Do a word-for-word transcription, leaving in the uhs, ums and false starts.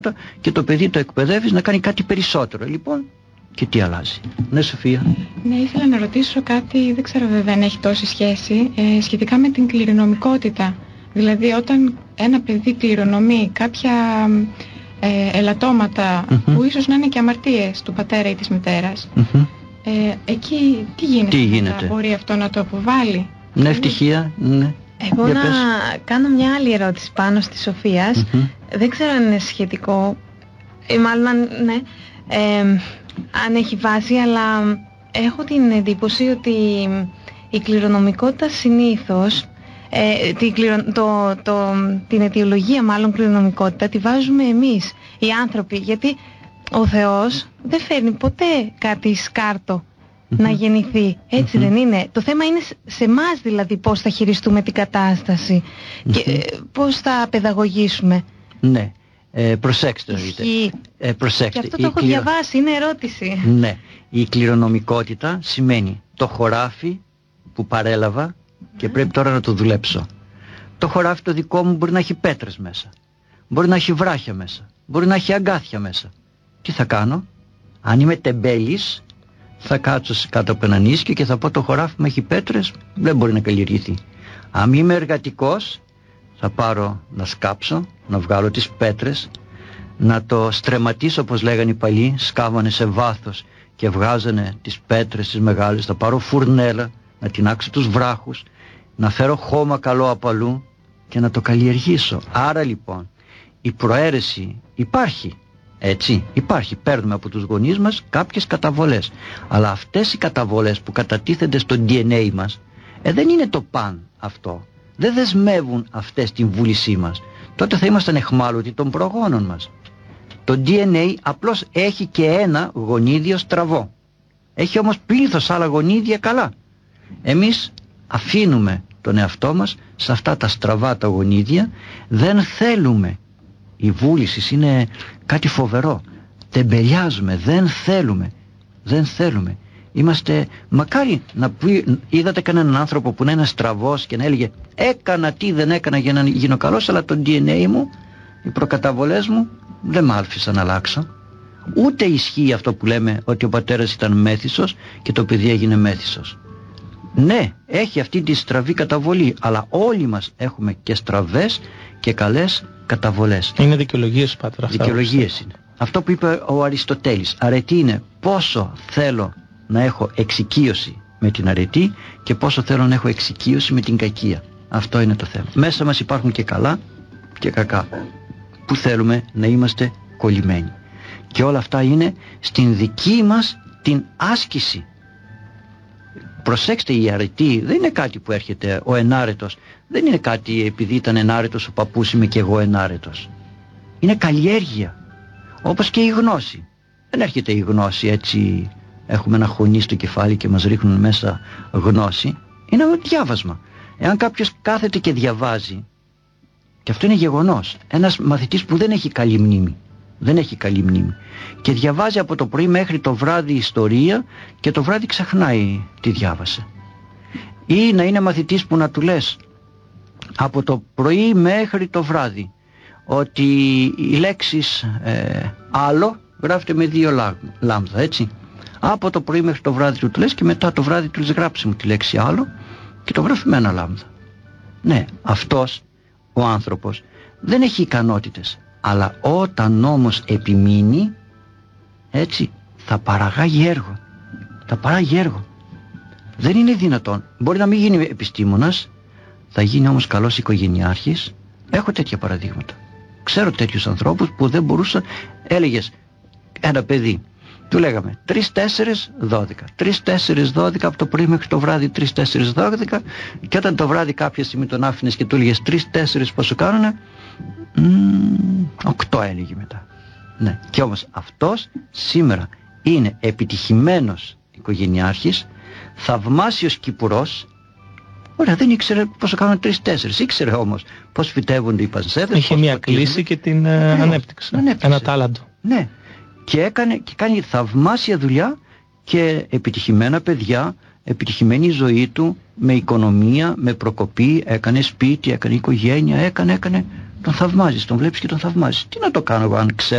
και το παιδί το εκπαιδεύεις να κάνει κάτι περισσότερο. Λοιπόν, και τι αλλάζει? Ναι, Σοφία. Ναι, ήθελα να ρωτήσω κάτι, δεν ξέρω βέβαια αν έχει τόση σχέση, ε, σχετικά με την κληρονομικότητα. Δηλαδή όταν ένα παιδί κληρονομεί κάποια ε, ελαττώματα mm-hmm. που ίσως να είναι και αμαρτίες του πατέρα ή της μητέρας, mm-hmm. ε, εκεί τι γίνεται? Τι γίνεται? Μπορεί αυτό να το αποβάλει? Ναι, ευτυχία, ναι. Εγώ να κάνω μια άλλη ερώτηση πάνω στη Σοφίας. Mm-hmm. Δεν ξέρω αν είναι σχετικό, ή μάλλον αν, ναι, ε, αν έχει βάση, αλλά έχω την εντύπωση ότι η κληρονομικότητα συνήθως, ε, την, κληρο, το, το, την αιτιολογία μάλλον κληρονομικότητα τη βάζουμε εμείς οι άνθρωποι, γιατί ο Θεός δεν φέρνει ποτέ κάτι σκάρτο mm-hmm. να γεννηθεί, έτσι mm-hmm. δεν είναι? Το θέμα είναι σε εμάς δηλαδή πώς θα χειριστούμε την κατάσταση mm-hmm. και ε, πώς θα παιδαγωγήσουμε. Ναι, ε, προσέξτε ε, προσέξτε. Και αυτό το έχω κληρο... διαβάσει, είναι ερώτηση. Ναι, η κληρονομικότητα σημαίνει το χωράφι που παρέλαβα και mm. πρέπει τώρα να το δουλέψω. Το χωράφι το δικό μου μπορεί να έχει πέτρες μέσα, μπορεί να έχει βράχια μέσα, μπορεί να έχει αγκάθια μέσα. Τι θα κάνω? Αν είμαι τεμπέλης, θα κάτσω κάτω από έναν ίσκιο και θα πω το χωράφι μου έχει πέτρες, δεν μπορεί να καλλιεργηθεί. Αν είμαι εργατικός, θα πάρω να σκάψω, να βγάλω τις πέτρες, να το στρεματίσω όπως λέγανε οι παλιοί, σκάβανε σε βάθος και βγάζανε τις πέτρες τις μεγάλες, θα πάρω φουρνέλα, να τινάξω τους βράχους, να φέρω χώμα καλό από αλλού και να το καλλιεργήσω. Άρα λοιπόν η προαίρεση υπάρχει, έτσι, υπάρχει, παίρνουμε από τους γονείς μας κάποιες καταβολές, αλλά αυτές οι καταβολές που κατατίθενται στο ντι εν έι μας, ε, δεν είναι το παν αυτό. Δεν δεσμεύουν αυτές την βούλησή μας. Τότε θα ήμασταν εχμάλωτοι των προγόνων μας. Το ντι εν έι απλώς έχει και ένα γονίδιο στραβό. Έχει όμως πλήθος άλλα γονίδια καλά. Εμείς αφήνουμε τον εαυτό μας σε αυτά τα στραβά τα γονίδια. Δεν θέλουμε. Η βούληση είναι κάτι φοβερό. Τεμπελιάζουμε. Δεν θέλουμε. Δεν θέλουμε. Είμαστε, μακάρι να πει, είδατε κανέναν άνθρωπο που να είναι στραβός και να έλεγε έκανα τι δεν έκανα για να γίνω καλός, αλλά το ντι εν έι μου, οι προκαταβολές μου δεν μ' άλφισαν να αλλάξω. Ούτε ισχύει αυτό που λέμε ότι ο πατέρας ήταν μέθησος και το παιδί έγινε μέθησος. Ναι, έχει αυτή τη στραβή καταβολή, αλλά όλοι μας έχουμε και στραβές και καλές καταβολές. Είναι δικαιολογίες, Πάτρα. Δικαιολογίες είναι. Αυτό που είπε ο Αριστοτέλης, αρετή είναι πόσο θέλω να έχω εξοικείωση με την αρετή και πόσο θέλω να έχω εξοικείωση με την κακία. Αυτό είναι το θέμα. Μέσα μας υπάρχουν και καλά και κακά που θέλουμε να είμαστε κολλημένοι. Και όλα αυτά είναι στην δική μας την άσκηση. Προσέξτε, η αρετή δεν είναι κάτι που έρχεται ο ενάρετος. Δεν είναι κάτι επειδή ήταν ενάρετος ο παππούς, είμαι και εγώ ενάρετος. Είναι καλλιέργεια. Όπως και η γνώση. Δεν έρχεται η γνώση έτσι, έχουμε ένα χωνί στο κεφάλι και μας ρίχνουν μέσα γνώση. Είναι ένα διάβασμα. Εάν κάποιος κάθεται και διαβάζει, και αυτό είναι γεγονός, ένας μαθητής που δεν έχει καλή μνήμη, δεν έχει καλή μνήμη και διαβάζει από το πρωί μέχρι το βράδυ ιστορία και το βράδυ ξεχνάει τι διάβασε, ή να είναι μαθητής που να του λες από το πρωί μέχρι το βράδυ ότι οι λέξεις ε, άλλο γράφεται με δύο λάμ, λάμδα, έτσι. Από το πρωί μέχρι το βράδυ του λες και μετά το βράδυ του λες γράψε μου τη λέξη άλλο και το γράφει με ένα λάμδα. Ναι, αυτός ο άνθρωπος δεν έχει ικανότητες, αλλά όταν όμως επιμείνει, έτσι, θα παραγάγει έργο. Θα παράγει έργο. Δεν είναι δυνατόν. Μπορεί να μην γίνει επιστήμονας, θα γίνει όμως καλός οικογενειάρχης. Έχω τέτοια παραδείγματα. Ξέρω τέτοιους ανθρώπους που δεν μπορούσαν, έλεγες ένα παιδί, του λέγαμε τρία τέσσερα δώδεκα, τρία τέσσερα δώδεκα από το πρωί μέχρι το βράδυ, τρία τέσσερα δώδεκα, και όταν το βράδυ κάποια στιγμή τον άφηνες και του έλεγες τρία τέσσερα πόσο κάνουνε, οκτώ έλεγε μετά. Ναι, και όμως αυτός σήμερα είναι επιτυχημένος οικογενειάρχης, θαυμάσιος κυπουρός. Ωραία, δεν ήξερε πόσο κάνουν τρία τέσσερα, ήξερε όμως πώς φυτεύονται οι πανσέδες. Είχε μια κλίση και την ε, ανέπτυξε. ανέπτυξε. Ένα τάλαντο. Ναι. Και, έκανε, και κάνει θαυμάσια δουλειά και επιτυχημένα παιδιά, επιτυχημένη ζωή του, με οικονομία, με προκοπή, έκανε σπίτι, έκανε οικογένεια, έκανε, έκανε, τον θαυμάζεις, τον βλέπεις και τον θαυμάζεις. Τι να το κάνω εγώ αν ξέρω